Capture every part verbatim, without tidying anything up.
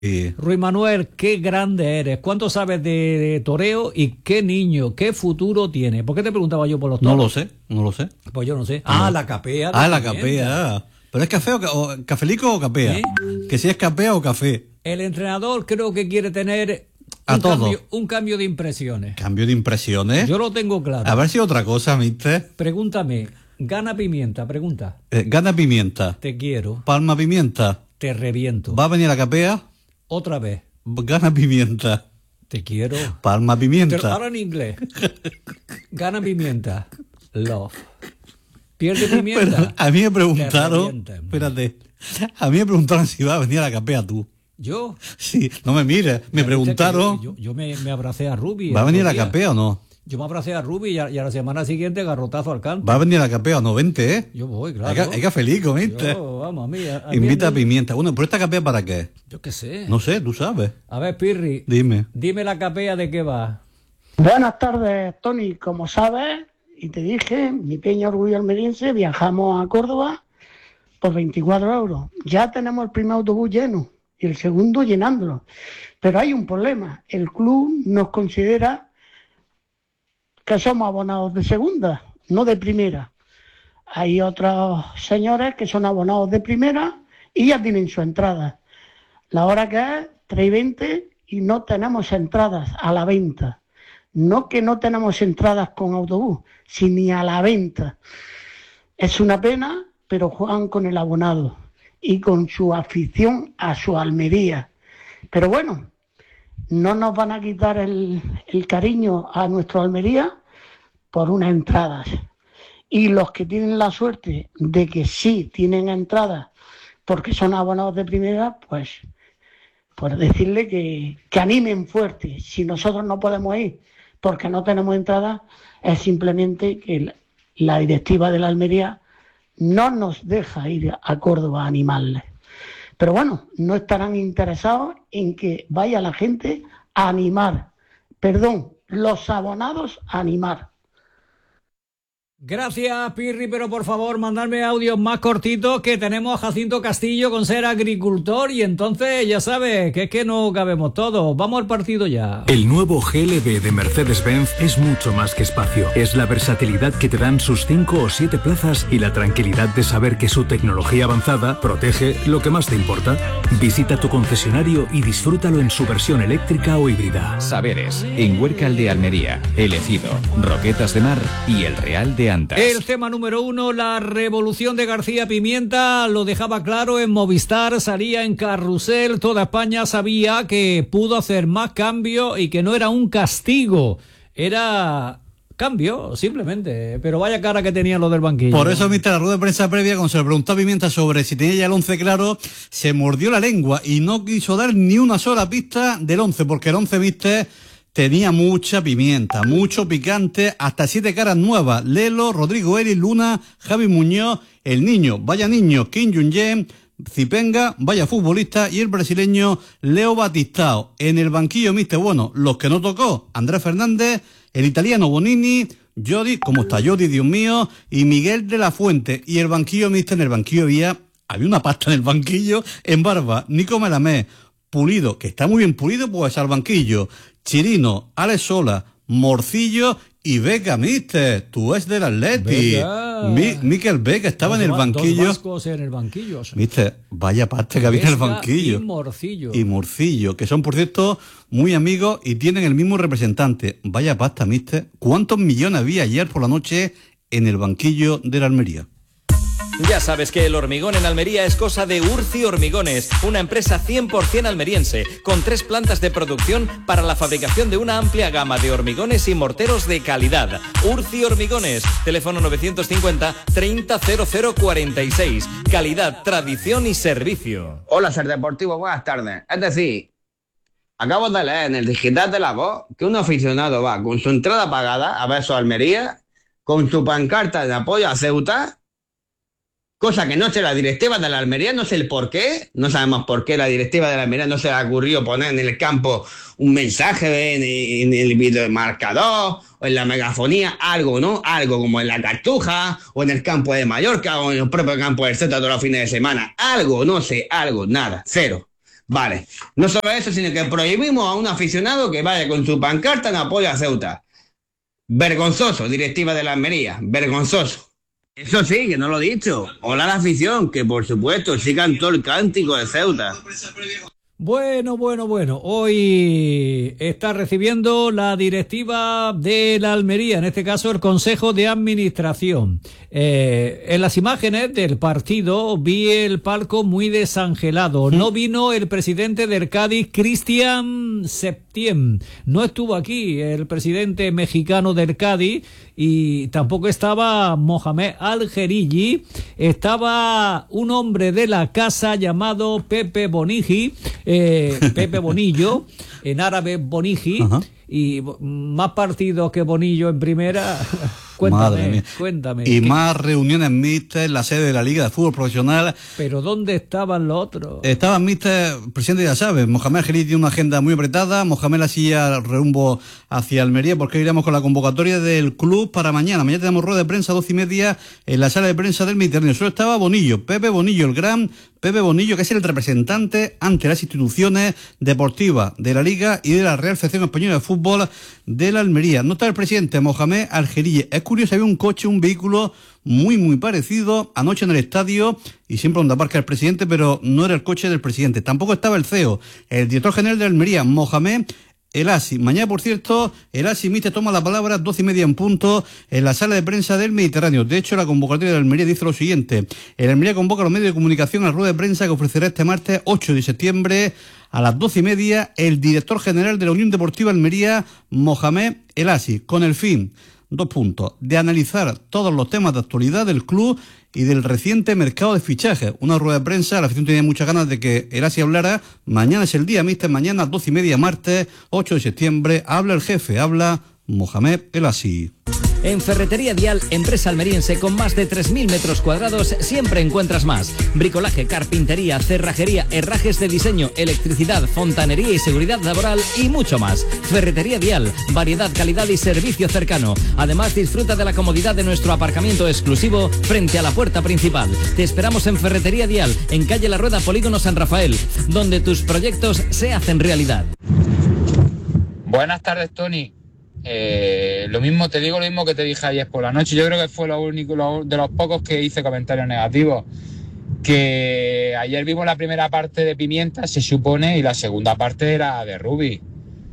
Sí. Ruiz Manuel, qué grande eres. ¿Cuánto sabes de, de toreo y qué niño, qué futuro tiene? ¿Por qué te preguntaba yo por los toros? No lo sé, no lo sé. Pues yo no sé. No. Ah, la capea. Ah, la pimienta. capea. Ah. ¿Pero es café o, ca- o cafelico o capea? ¿Eh? Que si es capea o café. El entrenador creo que quiere tener A un, todo. cambio, un cambio de impresiones. Cambio de impresiones. Yo lo tengo claro. A ver si otra cosa, mister. Pregúntame. Gana pimienta, pregunta. Eh, gana pimienta. Te quiero. Palma pimienta. Te reviento. ¿Va a venir la capea? Otra vez. Gana pimienta. Te quiero. Palma Te- pimienta. ahora en inglés. Gana pimienta. Love. Pierde pimienta. Pero a mí me Te preguntaron. revientan. Espérate. A mí me preguntaron si iba a venir a la capea tú. Yo. Sí, no me mires. Me Ya viste que preguntaron. Yo, yo, yo me, me abracé a Ruby. ¿Va a el venir a otro la día. capea o no? Yo me abracé a Ruby y a, y a la semana siguiente garrotazo al canto. ¿Va a venir a la capea o no? Vente, ¿eh? Yo voy, claro. Hay, ca- hay cafelico, mister. Yo, vamos, a mí. A, a mí Invita a mí- pimienta. Bueno, ¿pero esta capea para qué? Yo qué sé. No sé, tú sabes. A ver, Pirri. Dime. Dime la capea de qué va. Buenas tardes, Tony. Como sabes, y te dije, mi peña orgullo almeriense, viajamos a Córdoba por veinticuatro euros. Ya tenemos el primer autobús lleno y el segundo llenándolo. Pero hay un problema. El club nos considera que somos abonados de segunda, no de primera. Hay otros señores que son abonados de primera y ya tienen su entrada. La hora que es tres y veinte y no tenemos entradas a la venta. No que no tenemos entradas con autobús, sino a la venta. Es una pena, pero juegan con el abonado y con su afición a su Almería. Pero bueno, no nos van a quitar el, el cariño a nuestro Almería por unas entradas. Y los que tienen la suerte de que sí tienen entradas porque son abonados de primera, pues, pues decirle que, que animen fuerte. Si nosotros no podemos ir porque no tenemos entradas, es simplemente que la, la directiva de la Almería no nos deja ir a Córdoba a animarles. Pero bueno, no estarán interesados en que vaya la gente a animar. Perdón, los abonados a animar. Gracias, Pirri, pero por favor, mandarme audios más cortitos, que tenemos a Jacinto Castillo con ser agricultor y entonces ya sabes que es que no cabemos todos. Vamos al partido ya. El nuevo G L B de Mercedes-Benz es mucho más que espacio. Es la versatilidad que te dan sus cinco o siete plazas y la tranquilidad de saber que su tecnología avanzada protege lo que más te importa. Visita tu concesionario y disfrútalo en su versión eléctrica o híbrida. Saberes, en Huércal de Almería, El Ejido, Roquetas de Mar y El Real de Antas. El tema número uno, la revolución de García Pimienta, lo dejaba claro en Movistar, salía en Carrusel, toda España sabía que pudo hacer más cambio y que no era un castigo, era cambio, simplemente, pero vaya cara que tenía lo del banquillo. Por eso, mister, la rueda de prensa previa, cuando se le preguntó a Pimienta sobre si tenía ya el once claro, se mordió la lengua y no quiso dar ni una sola pista del once, porque el once, mister, tenía mucha pimienta, mucho picante, hasta siete caras nuevas. Lelo, Rodrigo Eri, Luna, Javi Muñoz, el niño, vaya niño, Kim Jong-un, Zipenga, vaya futbolista, y el brasileño Leo Batistao. En el banquillo, mister, bueno, los que no tocó, Andrés Fernández, el italiano Bonini, Jodi, ¿cómo está Jodi, Dios mío? Y Miguel de la Fuente. Y el banquillo, mister, en el banquillo había, había una pasta en el banquillo, en barba, Nico Melamé, Pulido, que está muy bien pulido, pues al banquillo, Chirino, Alex Sola, Morcillo y Vega, mister, tú es del Atleti. Mi, Miquel Vega estaba Dos en el va- banquillo. Dos vascos en el banquillo. Mister, vaya pasta que había en el Vesga banquillo. y Morcillo. Y Morcillo, que son, por cierto, muy amigos y tienen el mismo representante. Vaya pasta, mister. ¿Cuántos millones había ayer por la noche en el banquillo de la Almería? Ya sabes que el hormigón en Almería es cosa de Urci Hormigones, una empresa cien por ciento almeriense, con tres plantas de producción para la fabricación de una amplia gama de hormigones y morteros de calidad. Urci Hormigones, teléfono novecientos cincuenta, treinta, cero cero cuarenta y seis. Calidad, tradición y servicio. Hola, Ser Deportivo, buenas tardes. Es decir, acabo de leer en el digital de La Voz que un aficionado va con su entrada pagada a ver su Almería, con su pancarta de apoyo a Ceuta, cosa que no sé la directiva de la Almería, no sé el por qué, no sabemos por qué la directiva de la Almería no se le ocurrió poner en el campo un mensaje en, en el videomarcador o en la megafonía, algo, ¿no? Algo como en la Cartuja o en el campo de Mallorca o en el propio campo del Celta todos los fines de semana. Algo, no sé, algo, nada, cero. Vale, no solo eso, sino que prohibimos a un aficionado que vaya con su pancarta en apoyo a Ceuta. Vergonzoso, directiva de la Almería, vergonzoso. Eso sí, que no lo he dicho. Hola a la afición, que por supuesto sí cantó el cántico de Ceuta. Bueno, bueno, bueno, hoy está recibiendo la directiva de la Almería, en este caso el Consejo de Administración. Eh, en las imágenes del partido vi el palco muy desangelado. No vino el presidente del Cádiz, Cristian Septién. No estuvo aquí el presidente mexicano del Cádiz y tampoco estaba Mohamed Al-Jeriji. Estaba un hombre de la casa llamado Pepe Bonigi. Eh, Pepe Bonillo, en árabe Bonigi. Ajá. Y más partidos que Bonillo en primera. Cuéntame, cuéntame. Y más reuniones mixtas en la sede de la Liga de Fútbol Profesional. ¿Pero dónde estaban los otros? Estaban mixtas, presidente, ya sabes, Mohamed Al-Jeriji tiene una agenda muy apretada. Mohamed la silla rumbo hacia Almería, porque iremos con la convocatoria del club para mañana. Mañana tenemos rueda de prensa a doce y media en la sala de prensa del Mediterráneo. Solo estaba Bonillo, Pepe Bonillo, el gran Pepe Bonillo, que es el representante ante las instituciones deportivas de la Liga y de la Real Federación Española de Fútbol de la Almería. No está el presidente Mohamed Al-Jeriji. Es curioso, había un coche, un vehículo muy, muy parecido anoche en el estadio y siempre donde aparca el presidente, pero no era el coche del presidente. Tampoco estaba el C E O, el director general de Almería, Mohamed El Asi. Mañana, por cierto, El Asi Mite toma la palabra doce y media en punto en la sala de prensa del Mediterráneo. De hecho, la convocatoria de Almería dice lo siguiente. El Almería convoca a los medios de comunicación a la rueda de prensa que ofrecerá este martes ocho de septiembre a las doce y media el director general de la Unión Deportiva Almería, Mohamed El Asi, con el fin, dos puntos, de analizar todos los temas de actualidad del club y del reciente mercado de fichajes. Una rueda de prensa, la afición tenía muchas ganas de que El Asi hablara. Mañana es el día, mister, mañana doce y media, martes, ocho de septiembre, habla el jefe, habla Mohamed El Asi. En Ferretería Dial, empresa almeriense con más de tres mil metros cuadrados, siempre encuentras más. Bricolaje, carpintería, cerrajería, herrajes de diseño, electricidad, fontanería y seguridad laboral y mucho más. Ferretería Dial, variedad, calidad y servicio cercano. Además, disfruta de la comodidad de nuestro aparcamiento exclusivo frente a la puerta principal. Te esperamos en Ferretería Dial, en calle La Rueda, Polígono San Rafael, donde tus proyectos se hacen realidad. Buenas tardes, Tony. Eh, lo mismo te digo, lo mismo que te dije ayer por la noche. Yo creo que fue lo único lo, de los pocos que hice comentarios negativos. Que ayer vimos la primera parte de Pimienta, se supone, y la segunda parte era de Rubi.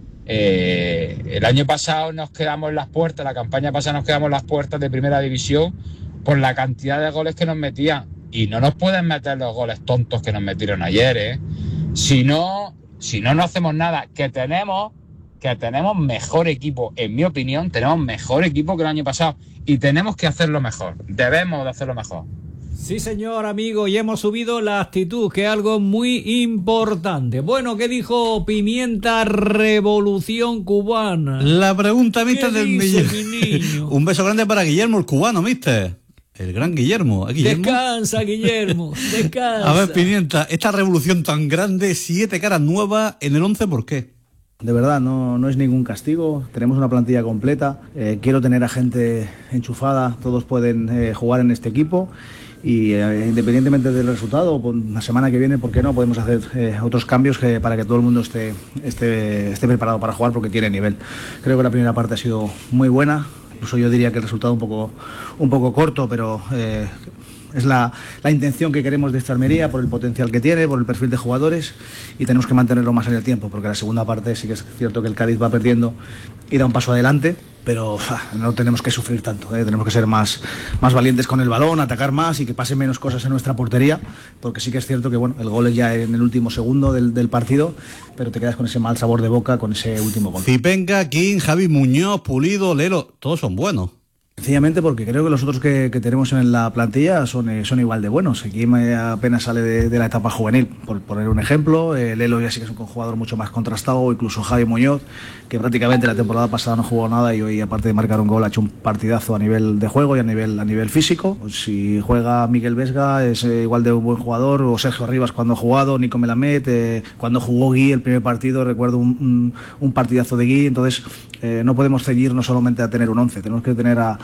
Eh, el año pasado nos quedamos en las puertas, la campaña pasada nos quedamos en las puertas de Primera División por la cantidad de goles que nos metían. Y no nos pueden meter los goles tontos que nos metieron ayer, ¿eh? Si no, si no, no hacemos nada. Que tenemos... que tenemos mejor equipo, en mi opinión, tenemos mejor equipo que el año pasado y tenemos que hacerlo mejor, debemos de hacerlo mejor. Sí, señor, amigo, y hemos subido la actitud, que es algo muy importante. Bueno, ¿qué dijo Pimienta Revolución Cubana? La pregunta, mister, del millón. Un beso grande para Guillermo, el cubano, mister. El gran Guillermo. Guillermo. Descansa, Guillermo, descansa. A ver, Pimienta, esta revolución tan grande, siete caras nuevas en el once, ¿por qué? De verdad, no, no es ningún castigo, tenemos una plantilla completa, eh, quiero tener a gente enchufada, todos pueden eh, jugar en este equipo y eh, independientemente del resultado, la semana que viene, ¿por qué no? Podemos hacer eh, otros cambios que, para que todo el mundo esté, esté, esté preparado para jugar porque tiene nivel. Creo que la primera parte ha sido muy buena, incluso yo diría que el resultado un poco, un poco corto, pero... Eh, Es la, la intención que queremos de esta Almería, por el potencial que tiene, por el perfil de jugadores, y tenemos que mantenerlo más en el tiempo, porque la segunda parte sí que es cierto que el Cádiz va perdiendo y da un paso adelante, pero uf, no tenemos que sufrir tanto, ¿eh? Tenemos que ser más, más valientes con el balón, atacar más y que pasen menos cosas en nuestra portería, porque sí que es cierto que bueno, el gol es ya en el último segundo del, del partido, pero te quedas con ese mal sabor de boca con ese último gol. Zipenga, King, Javi Muñoz, Pulido, Lelo, todos son buenos. Sencillamente porque creo que los otros que, que tenemos en la plantilla son, eh, son igual de buenos. Aquí apenas sale de, de la etapa juvenil, por poner un ejemplo. Eh, Lelo ya sí que es un jugador mucho más contrastado, incluso Javi Muñoz, que prácticamente la temporada pasada no jugó nada y hoy, aparte de marcar un gol, ha hecho un partidazo a nivel de juego y a nivel, a nivel físico. Si juega Miguel Vesga es eh, igual de un buen jugador, o Sergio Arribas cuando ha jugado, Nico Melamed, eh, cuando jugó Gui el primer partido, recuerdo un, un, un partidazo de Gui. Entonces eh, no podemos ceñirnos solamente a tener un once, tenemos que tener a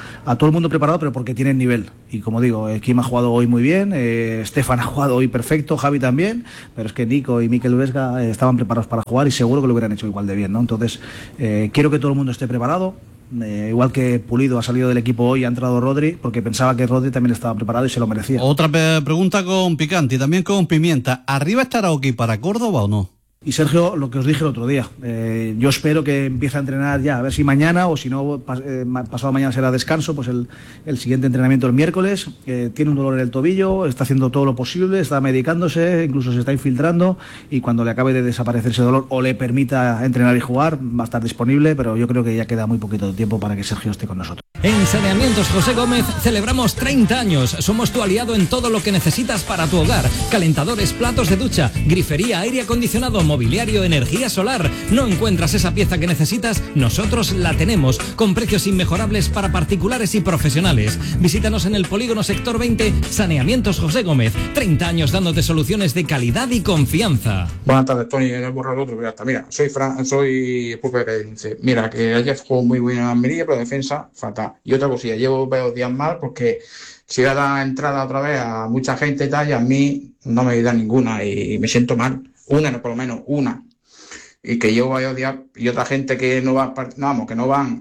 a todo el mundo preparado, pero porque tienen nivel. Y como digo, eh, Kim ha jugado hoy muy bien, eh, Stefan ha jugado hoy perfecto, Javi también, pero es que Nico y Mikel Vesga eh, estaban preparados para jugar y seguro que lo hubieran hecho igual de bien, ¿no? Entonces, eh, quiero que todo el mundo esté preparado. Eh, igual que Pulido ha salido del equipo hoy, ha entrado Rodri, porque pensaba que Rodri también estaba preparado y se lo merecía. Otra pe- pregunta con picante y también con pimienta. ¿Arriba estará Oki para Córdoba o no? Y Sergio, lo que os dije el otro día, eh, yo espero que empiece a entrenar ya, a ver si mañana o si no, pas, eh, pasado mañana será descanso, pues el, el siguiente entrenamiento el miércoles. Eh, tiene un dolor en el tobillo, está haciendo todo lo posible, está medicándose, incluso se está infiltrando, y cuando le acabe de desaparecer ese dolor o le permita entrenar y jugar, va a estar disponible, pero yo creo que ya queda muy poquito de tiempo para que Sergio esté con nosotros. En Saneamientos José Gómez celebramos treinta años. Somos tu aliado en todo lo que necesitas para tu hogar. Calentadores, platos de ducha, grifería, aire acondicionado, mobiliario, energía solar. ¿No encuentras esa pieza que necesitas? Nosotros la tenemos, con precios inmejorables para particulares y profesionales. Visítanos en el Polígono Sector veinte, Saneamientos José Gómez. treinta años dándote soluciones de calidad y confianza. Buenas tardes, Tony. He borrado el otro, pero ya está. Mira, soy Fran, soy Pupe que dice, mira, que ayer jugó muy buena en Almería, pero defensa fatal. Y otra cosilla, llevo varios días mal porque si voy a dar entrada otra vez a mucha gente y tal, y a mí no me da ninguna y me siento mal. Una, no, por lo menos una. Y que llevo varios días y otra gente que no va, no, vamos, que no van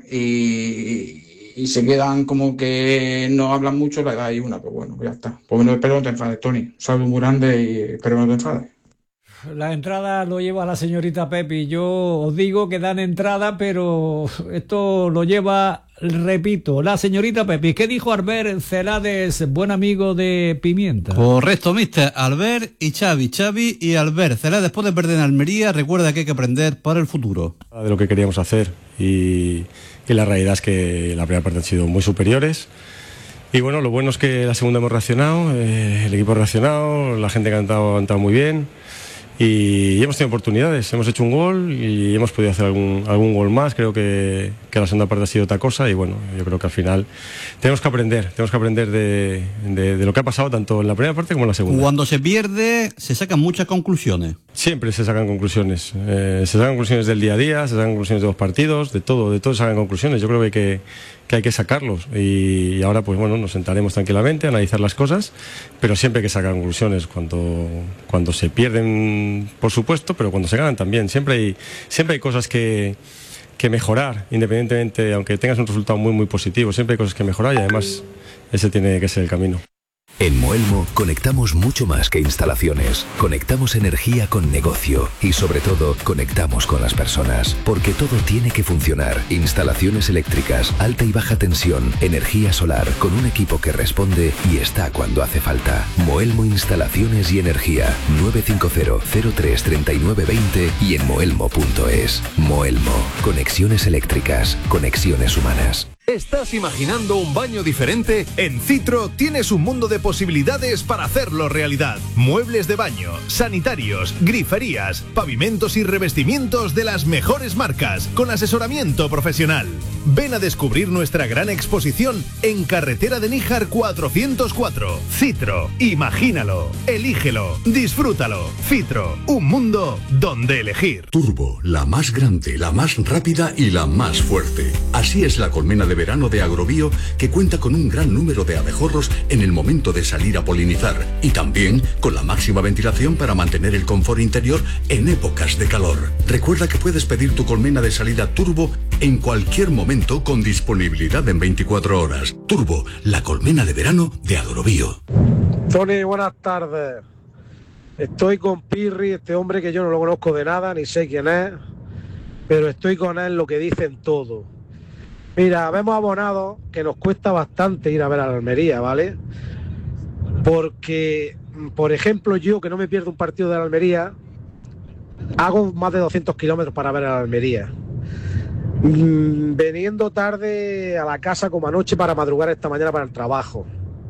y, y se quedan como que no hablan mucho, la edad hay una, pues bueno, pues ya está. Pues no, espero no te enfades, Tony. Salud muy grande y espero no te enfades. La entrada lo lleva la señorita Pepi. Yo os digo que dan entrada, pero esto lo lleva, repito, la señorita Pepi. ¿Qué dijo Albert Celades, buen amigo de Pimienta? Correcto, mister. Albert y Xavi. Xavi y Albert Celades, después de perder en Almería, recuerda que hay que aprender para el futuro. De lo que queríamos hacer y, y la realidad es que la primera parte han sido muy superiores. Y bueno, lo bueno es que la segunda hemos reaccionado, eh, el equipo ha reaccionado, la gente que ha entrado, ha entrado muy bien. Y hemos tenido oportunidades, hemos hecho un gol y hemos podido hacer algún, algún gol más. Creo que, que la segunda parte ha sido otra cosa y bueno, yo creo que al final tenemos que aprender, tenemos que aprender de, de, de lo que ha pasado tanto en la primera parte como en la segunda. Cuando se pierde, se sacan muchas conclusiones. Siempre se sacan conclusiones, eh, se sacan conclusiones del día a día, se sacan conclusiones de los partidos, de todo, de todo se sacan conclusiones. Yo creo que hay que, que, hay que sacarlos y, y ahora pues bueno, nos sentaremos tranquilamente a analizar las cosas, pero siempre hay que sacar conclusiones cuando, cuando se pierden, por supuesto, pero cuando se ganan también. Siempre hay, siempre hay cosas que, que mejorar, independientemente, aunque tengas un resultado muy muy positivo, siempre hay cosas que mejorar y además ese tiene que ser el camino. En Moelmo conectamos mucho más que instalaciones. Conectamos energía con negocio y sobre todo conectamos con las personas. Porque todo tiene que funcionar. Instalaciones eléctricas, alta y baja tensión, energía solar, con un equipo que responde y está cuando hace falta. Moelmo Instalaciones y Energía. nueve cinco cero, cero tres, tres nueve dos cero y en moelmo punto es. Moelmo. Conexiones eléctricas. Conexiones humanas. ¿Estás imaginando un baño diferente? En Citro tienes un mundo de posibilidades para hacerlo realidad. Muebles de baño, sanitarios, griferías, pavimentos y revestimientos de las mejores marcas, con asesoramiento profesional. Ven a descubrir nuestra gran exposición en Carretera de Níjar cuatrocientos cuatro. Citro, imagínalo, elígelo, disfrútalo. Citro, un mundo donde elegir. Turbo, la más grande, la más rápida y la más fuerte. Así es la colmena de verano de Agrobio, que cuenta con un gran número de abejorros en el momento de salir a polinizar y también con la máxima ventilación para mantener el confort interior en épocas de calor. Recuerda que puedes pedir tu colmena de salida Turbo en cualquier momento con disponibilidad en veinticuatro horas. Turbo, la colmena de verano de Agrobio. Tony, buenas tardes. Estoy con Pirri, este hombre que yo no lo conozco de nada, ni sé quién es, pero estoy con él en lo que dicen todo. Mira, vemos abonados que nos cuesta bastante ir a ver a la Almería, ¿vale? Porque, por ejemplo, yo que no me pierdo un partido de la Almería, hago más de doscientos kilómetros para ver a la Almería. Mm, veniendo tarde a la casa como anoche para madrugar esta mañana para el trabajo.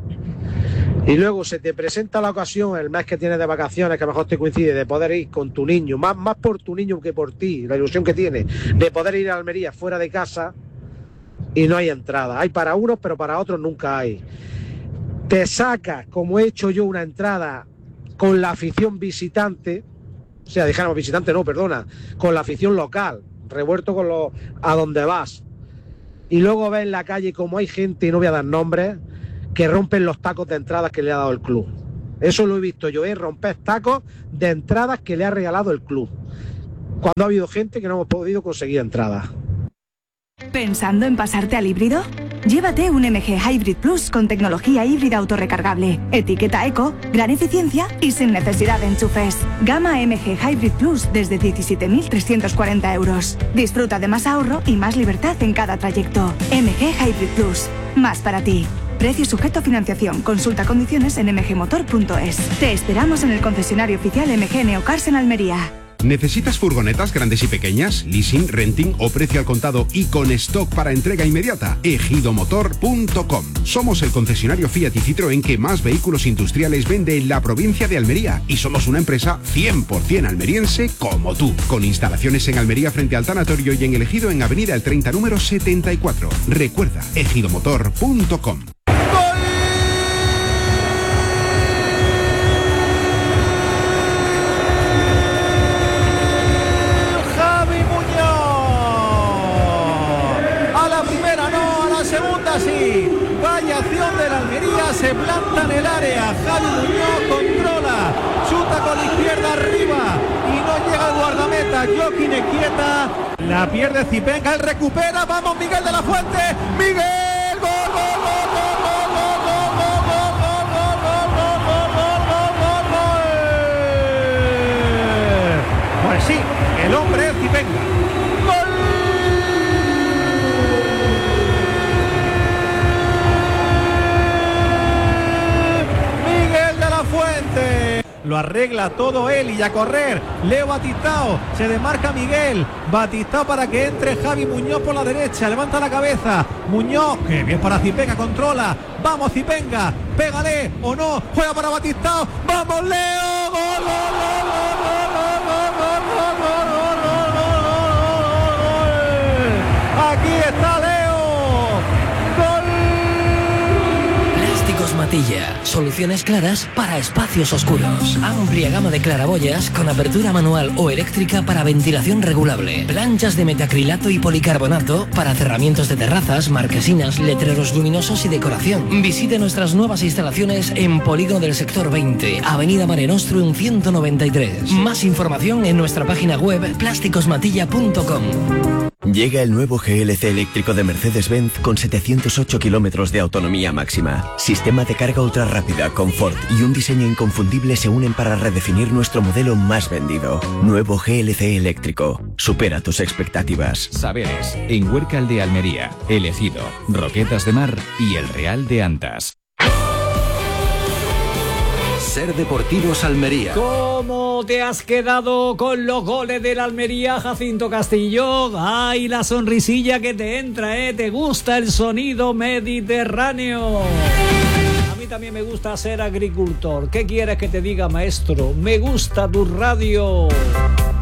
Y luego se te presenta la ocasión, el mes que tienes de vacaciones, que mejor te coincide, de poder ir con tu niño, más, más por tu niño que por ti, la ilusión que tienes, de poder ir a Almería fuera de casa. Y no hay entrada. Hay para unos, pero para otros nunca hay. Te sacas, como he hecho yo, una entrada con la afición visitante, o sea, dijéramos visitante, no, perdona, con la afición local, revuelto con lo a donde vas. y luego ves en la calle como hay gente, y no voy a dar nombres, que rompen los tacos de entradas que le ha dado el club. Eso lo he visto yo, ¿eh? Romper tacos de entradas que le ha regalado el club, cuando ha habido gente que no hemos podido conseguir entradas. ¿Pensando en pasarte al híbrido? Llévate un M G Hybrid Plus con tecnología híbrida autorrecargable, etiqueta eco, gran eficiencia y sin necesidad de enchufes. Gama M G Hybrid Plus desde diecisiete mil trescientos cuarenta euros. Disfruta de más ahorro y más libertad en cada trayecto. M G Hybrid Plus, más para ti. Precio sujeto a financiación. Consulta condiciones en m g motor punto es. Te esperamos en el concesionario oficial M G Neocars en Almería. ¿Necesitas furgonetas grandes y pequeñas, leasing, renting o precio al contado y con stock para entrega inmediata? ejido motor punto com. Somos el concesionario Fiat y Citroën que más vehículos industriales vende en la provincia de Almería y somos una empresa cien por cien almeriense como tú, con instalaciones en Almería frente al tanatorio y en El Ejido en Avenida El treinta número setenta y cuatro. Recuerda, ejido motor punto com. Sí, vaya acción de la Almería, se planta en el área, Javi Muñoz controla, chuta con la izquierda arriba y no llega el guardameta, Joaquín quieta, la pierde Zipenga, él recupera, vamos Miguel de la Fuente, Miguel, gol, gol, gol, gol, gol, gol, gol, gol, gol, gol, gol, gol, gol, gol, gol. Pues sí, el hombre es Zipenga. Lo arregla todo él y a correr. Leo Batistao, se desmarca Miguel. Batistao para que entre Javi Muñoz por la derecha. Levanta la cabeza. Muñoz, que bien para Zipenga, controla. Vamos Zipenga, pégale o no. Juega para Batistao. Vamos Leo. Gol, gol, gol, gol, gol, gol, gol, gol, gol, gol, gol. Aquí está Leo. Matilla, soluciones claras para espacios oscuros. Amplia gama de claraboyas con apertura manual o eléctrica para ventilación regulable. Planchas de metacrilato y policarbonato para cerramientos de terrazas, marquesinas, letreros luminosos y decoración. Visite nuestras nuevas instalaciones en Polígono del Sector veinte, Avenida Mare Nostrum ciento noventa y tres. Más información en nuestra página web plásticos matilla punto com. Llega el nuevo G L C eléctrico de Mercedes-Benz con setecientos ocho kilómetros de autonomía máxima. Sistema de carga ultra rápida, confort y un diseño inconfundible se unen para redefinir nuestro modelo más vendido. Nuevo G L C eléctrico. Supera tus expectativas. Saberes, en Huércal de Almería, El Ejido, Roquetas de Mar y El Real de Antas. Ser Deportivos Almería. ¿Cómo te has quedado con los goles del Almería, Jacinto Castillo? ¡Ay, la sonrisilla que te entra, eh! ¿Te gusta el sonido mediterráneo? A mí también me gusta ser agricultor. ¿Qué quieres que te diga, maestro? Me gusta tu radio.